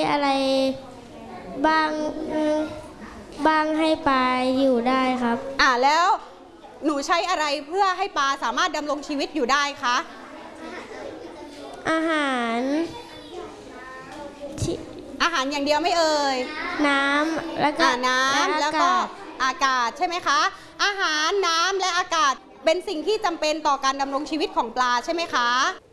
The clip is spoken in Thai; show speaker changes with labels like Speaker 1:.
Speaker 1: อะไรบ้างให้ปลาอยู่ได้ครับ
Speaker 2: แล้วหนูใช้อะไรเพื่อให้ปลาสามารถดำรงชีวิตอยู่ได้คะ
Speaker 1: อาหาร
Speaker 2: อย่างเดียวไม่เอ่ย
Speaker 1: น้ำแล้วก็
Speaker 2: แล้วก็อากาศใช่ไหมคะอาหารน้ำและอากาศเป็นสิ่งที่จำเป็นต่อการดำรงชีวิตของปลาใช่ไหมคะ